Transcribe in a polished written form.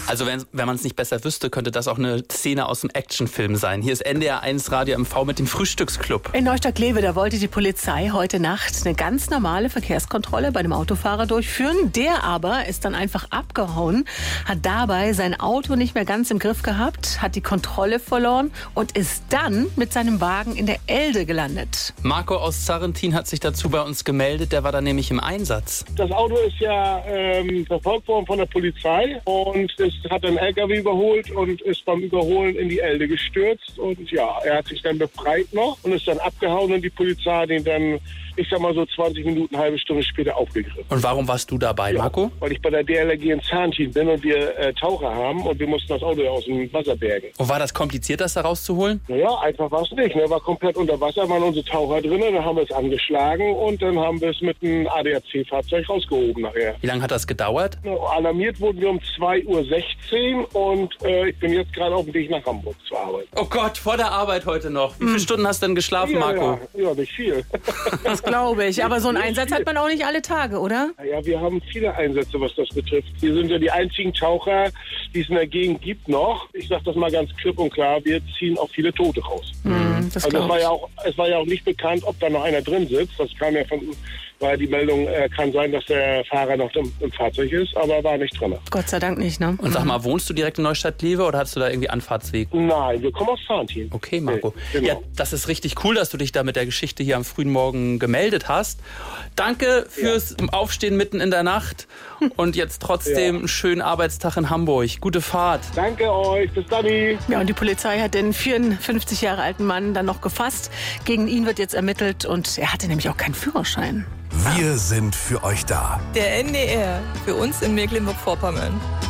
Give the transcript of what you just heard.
Also wenn man es nicht besser wüsste, könnte das auch eine Szene aus einem Actionfilm sein. Hier ist NDR 1 Radio MV mit dem Frühstücksclub. In Neustadt-Glewe, da wollte die Polizei heute Nacht eine ganz normale Verkehrskontrolle bei einem Autofahrer durchführen. Der aber ist dann einfach abgehauen, hat dabei sein Auto nicht mehr ganz im Griff gehabt, hat die Kontrolle verloren und ist dann mit seinem Wagen in der Elde gelandet. Marco aus Zarrentin hat sich dazu bei uns gemeldet, der war da nämlich im Einsatz. Das Auto ist ja verfolgt worden von der Polizei und es hat einen LKW überholt und ist beim Überholen in die Elde gestürzt. Und ja, er hat sich dann befreit noch und ist dann abgehauen und die Polizei hat ihn dann, ich sag mal so 20 Minuten, halbe Stunde später aufgegriffen. Und warum warst du dabei, Marco? Weil ich bei der DLRG in Zarrentin bin und wir Taucher haben und wir mussten das Auto aus dem Wasser bergen. Und war das kompliziert, das da rauszuholen? Naja, einfach war es nicht. Ne? War komplett unter Wasser, waren unsere Taucher drin, dann haben wir es angeschlagen und dann haben wir es mit einem ADAC-Fahrzeug rausgehoben nachher. Wie lange hat das gedauert? Alarmiert wurden wir um 2:16 Uhr und ich bin jetzt gerade auf dem Weg nach Hamburg zur Arbeit. Oh Gott, vor der Arbeit heute noch. Wie viele Stunden hast du denn geschlafen, Marco? Ja, nicht viel. Das glaube ich. Aber so einen Einsatz hat man auch nicht alle Tage, oder? Ja, wir haben viele Einsätze, was das betrifft. Wir sind ja die einzigen Taucher, die es in der Gegend gibt noch. Ich sage das mal ganz klipp und klar, wir ziehen auch viele Tote raus. Das Also es war ja auch nicht bekannt, ob da noch einer drin sitzt. Das kam ja weil die Meldung kann sein, dass der Fahrer noch im Fahrzeug ist, aber war nicht drin. Gott sei Dank nicht, ne? Und sag mal, wohnst du direkt in Neustadt-Glewe oder hast du da irgendwie Anfahrtsweg? Nein, wir kommen aus Zarrentin. Okay, Marco. Nee, genau. Ja, das ist richtig cool, dass du dich da mit der Geschichte hier am frühen Morgen gemeldet hast. Danke fürs Aufstehen mitten in der Nacht und jetzt trotzdem einen schönen Arbeitstag in Hamburg. Gute Fahrt. Danke euch, bis dann. Ja, und die Polizei hat den 54 Jahre alten Mann dann noch gefasst. Gegen ihn wird jetzt ermittelt und er hatte nämlich auch keinen Führerschein. Wir sind für euch da. Der NDR, für uns in Mecklenburg-Vorpommern.